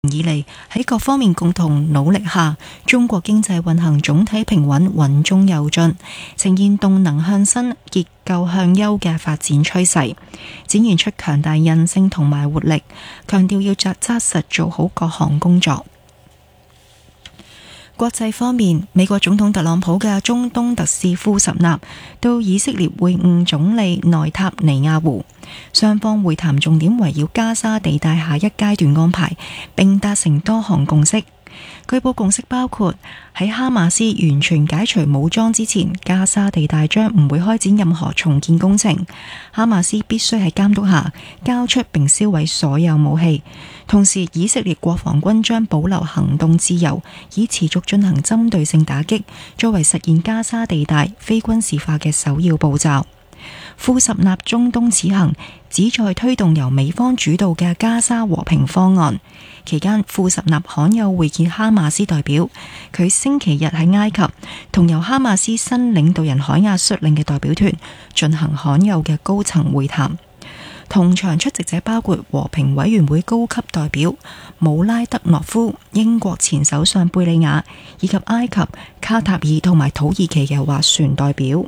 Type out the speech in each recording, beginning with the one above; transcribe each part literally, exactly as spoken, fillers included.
以嚟喺各方面共同努力下，中國經濟運行總體平穩、穩中有進，呈現動能向新、結構向優嘅發展趨勢，展現出強大韌性同埋活力。強調要紮紮實做好各項工作。國際方面，美國總統特朗普嘅中東特使庫什納到以色列會晤總理內塔尼亞胡，雙方會談重點圍繞加沙地帶下一階段安排，並達成多項共識。據報共識包括喺哈馬斯完全解除武裝之前，加沙地帶將唔會開展任何重建工程。哈馬斯必須喺監督下交出並銷毀所有武器。同時，以色列國防軍將保留行動自由，以持續進行針對性打擊，作為實現加沙地帶非軍事化嘅首要步驟。庫什納中東此行旨在推動由美方主導嘅加沙和平方案。期間，庫什納罕有會見哈馬斯代表。佢星期日喺埃及同由哈馬斯新領導人海亞率領嘅代表團進行罕有嘅高層會談。同場出席者包括和平委員會高級代表姆拉德諾夫、英國前首相貝利亞以及埃及、卡塔爾同埋土耳其嘅斡旋代表。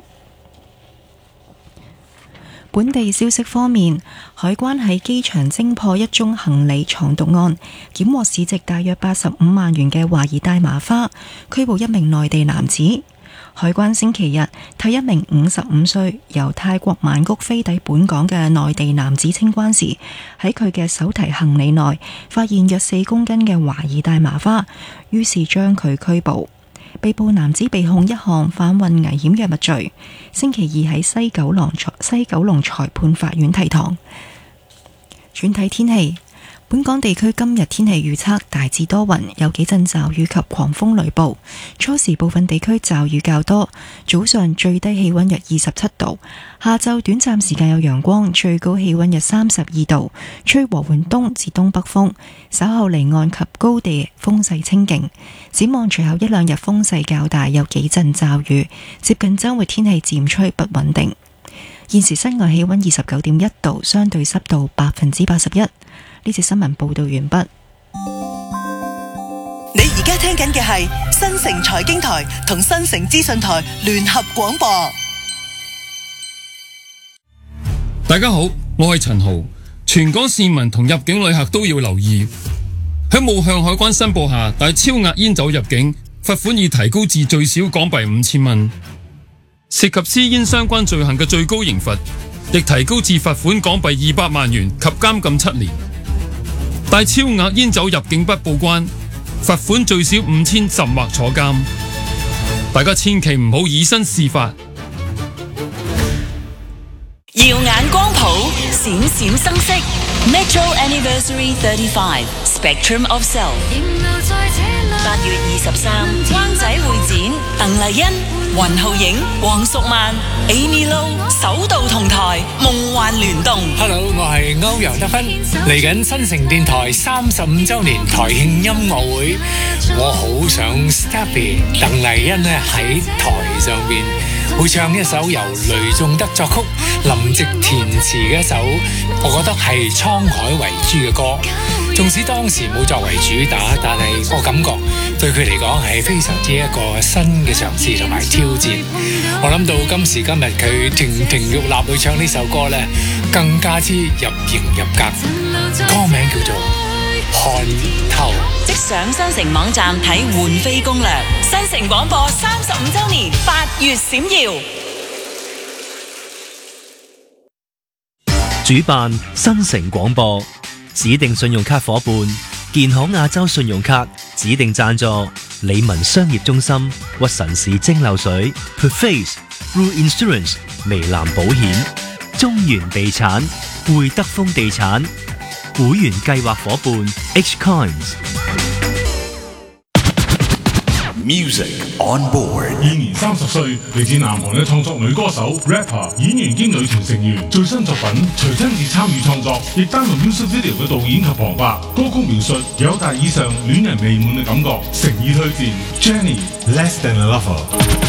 本地消息方面，海關喺機場偵破一宗行李藏毒案，檢獲市值大約八十五萬元嘅懷疑大麻花，拘捕一名內地男子。海關星期日替一名五十五歲由泰國曼谷飛抵本港嘅內地男子清關時，喺佢嘅手提行李內發現約四公斤嘅懷疑大麻花，於是將佢拘捕。被捕男子被控一項販運危險藥物罪，星期二喺西九龍西九龍裁判法院提堂。轉睇天氣，本港地區今日天氣預測大致多雲，有幾陣驟雨及狂風雷暴，初時部分地區驟雨較多，早上最低氣溫約二十七度，下晝短暫時間有陽光，最高氣溫約三十二度，吹和緩東至東北風，稍後離岸及高地風勢清勁。展望隨後一兩日風勢較大，有幾陣驟雨，接近周末天氣漸趨不穩定。現時室外氣溫二十九點一度，相對濕度百分之八十一。呢節新聞報道完畢。 你而家聽緊嘅係新城財經台同新城資訊台聯合廣播。 大家好，我係陳豪。全港市民同入境旅客都要留意，喺冇向海關申報下帶超額煙酒入境，罰款已提高至最少港幣五千蚊。涉及私煙相關罪行嘅最高刑罰亦提高至罰款港幣二百萬元及監禁七年。帶超額煙酒入境不報關，罰款最少五千甚或坐監。大家千祈唔好以身試法。 耀眼光譜，閃閃生色。Metro Anniversary thirty-five Spectrum of Self。八月二十三，灣仔會展，鄧麗欣、雲浩影、黃淑曼、Amy Lo 首度同台，夢幻聯動。 Hello， 我係歐陽德芬，嚟緊新城電台三十五週年台慶音樂會，我好想 Stephy 鄧麗欣咧喺台上邊會唱一首由雷頌德作曲、林夕填詞嘅一首，我覺得係滄海遺珠嘅歌。縱使當時冇作為主打，但係我感覺對佢嚟講係非常之一個新嘅嘗試同埋挑戰。我諗到今時今日佢亭亭玉立去唱呢首歌呢，更加之入型入格。歌名叫做看透。 即上新城網站睇換飛攻略。新城廣播三十五週年，八月閃耀。 主辦新城廣播，指定信用卡夥伴健康亞洲信用卡，指定贊助理文商業中心、屈臣氏蒸餾水、Perface、Rue Insurance、微藍保險、中原地產、匯德豐地產，會員計劃夥伴 H Coins。Music on board。現年三十歲，嚟自南韓嘅創作女歌手、rapper、演員兼女團成員，最新作品隨親自參與創作，亦擔任 music video 嘅導演及旁白。歌曲描述有達以上戀人未滿嘅感覺，誠意推薦 Jennie Less Than a Lover。